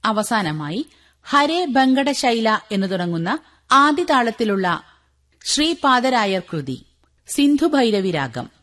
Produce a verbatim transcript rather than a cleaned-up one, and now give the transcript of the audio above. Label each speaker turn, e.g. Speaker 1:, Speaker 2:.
Speaker 1: അവസാനമായി ഹരേ ബങ്കടശൈല എന്നു തുടങ്ങുന്ന ആദിതാളത്തിലുള്ള ശ്രീപാദരായർ കൃതി സിന്ധുഭൈരവി രാഗം.